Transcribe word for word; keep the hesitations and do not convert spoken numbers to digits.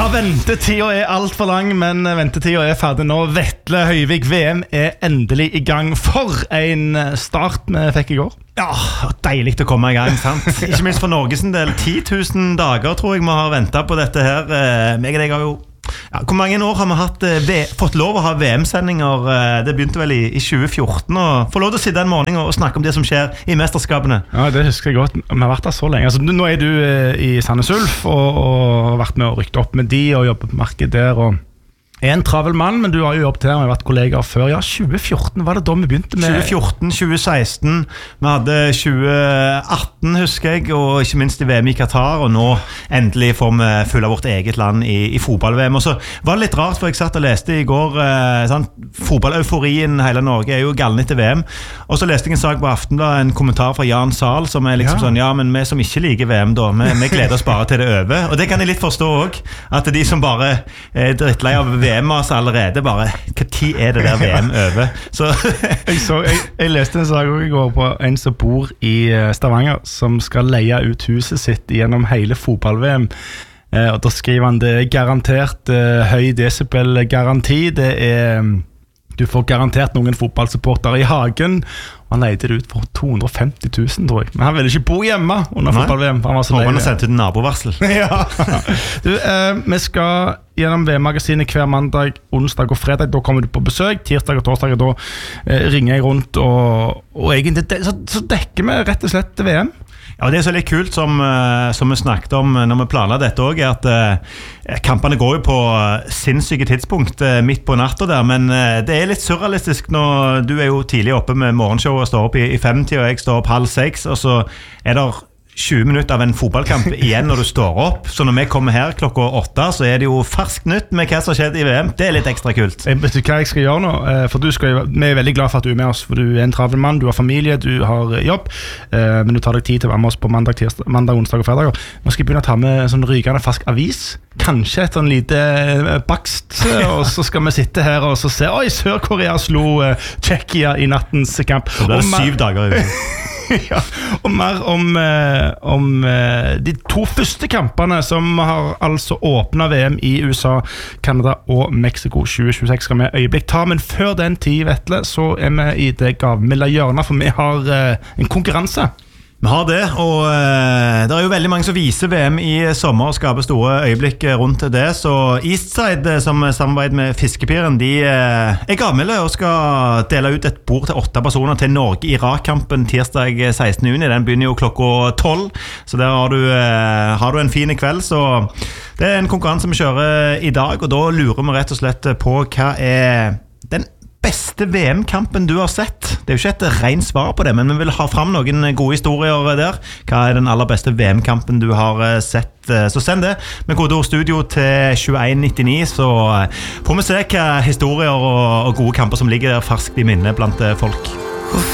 ventetida er alt for lang, men ventetida er ferdig nå. Vetle Høyvik, V M er endelig i gang. For en start vi fikk i går. Ja, deilig å komme i gang, sant? Ikke minst for Norges en del. ti tusen dager tror jeg vi har ventet på dette her. Jeg og deg har jo... Ja, hvor mange år har vi hatt, v fått lov å ha V M-sendinger? Det begynte vel i, i tjue fjorten, og få lov til å sitte en morgen og snakke om det som skjer i mesterskapene. Ja, det husker jeg godt. Vi har vært der så lenge. Altså, nå er du i Sandnes Ulf og, og har vært med og rykket opp med de og jobbet på markedet der, og er en travel mann, men du har jo jobbet her, vi har vært kollegaer før. Ja, tjue fjorten var det da vi begynte med... tjue fjorten, tjue seksten, vi hadde tjue atten, husker jeg, og ikke minst i V M i Qatar, og nå endelig får vi følge vårt eget land i, i fotball-V M. Og så var det litt rart, for jeg satt og leste i går, eh, sånn, fotball-euforien hele Norge er jo gallen etter V M, og så leste jeg en sak på Aftenbladet, en kommentar fra Jan Sahl, som er liksom ja. sånn, ja, men vi som ikke liker V M da, vi, vi gleder oss bare til det over, og det kan jeg litt forstå også, at de som bare er drittlei av V M altså allerede bare, hva tid er det der V M over? Så jeg, så, jeg, jeg leste en sak i går på en som bor i Stavanger, som skal leie ut huset sitt gjennom hele fotball-V M. Eh, og da skriver han det er garantert eh, høy decibel-garanti. Det er, du får garantert noen fotballsupportere i hagen. Og han leide det ut for to hundre og femti tusen, tror jeg. Men han ville ikke bo hjemme under fotball-V M. Han var så lei. Han har sendt ut en nabovarsel. Ja. Du, eh, vi skal gjennom V M-magasinet hver mandag, onsdag og fredag. Da kommer du på besøk. Tirsdag og torsdag, da eh, ringer jeg rundt. Og, og egentlig, så, så dekker vi rett og slett V M. Ja, det er så litt kult som, som vi snakket om når vi planla dette også, er at eh, kampene går jo på sinnssyke tidspunkt eh, midt på natta der, men eh, det er litt surrealistisk når du er jo tidlig oppe med morgenshow og står opp i, i femtid, og jeg står opp halv seks, og så er det tjue minutter av en fotballkamp igjen når du står opp. Så når vi kommer her klokka åtte, så er det jo ferskt nytt med hva som har skjedd i V M. Det er litt ekstra kult. Jeg vet du hva jeg skal gjøre nå? For du skal, vi er veldig glad for at du er med oss, for du er en travel mann, du har familie, du har jobb, men du tar deg tid til å være med oss på mandag, tirsdag, mandag onsdag og fredag. Nå skal jeg begynne å ta med sånn rykende fersk avis, kanskje et sånn lite bakst, og så skal vi sitte her og så se, oi, Sør-Korea slo Tsjekkia i nattens kamp. Det blir syv dager i ja, og mer om, eh, om eh, de to første kampene som har altså åpnet V M i U S A, Canada og Mexico tjue tjueseks skal vi øyeblikk ta, men før den tid, Vetle, så er vi i det gavmilde hjørnet, for vi har eh, en konkurranse. Vi har det, og uh, det er jo veldig mange som viser V M i sommer og skaper store øyeblikk rundt det, så Eastside, som samarbeider med Fiskepiren, de uh, er gavmilde og skal dele ut et bord til åtte personer til Norge-Irak-kampen tirsdag sekstende juni. Den begynner jo klokka tolv, så der har du, uh, har du en fin kveld, så det er en konkurranse vi kjører i dag, og da lurer vi rett og slett på hva er den beste V M-kampen du har sett. Det er jo ikke et rent svar på det, men vi vil ha fram noen gode historier der. Hva er den aller beste V M-kampen du har sett? Så send det med kodeord studio til tjueen nittini, så får vi se hva historier og gode kamper som ligger der ferskt i minnet blant folk.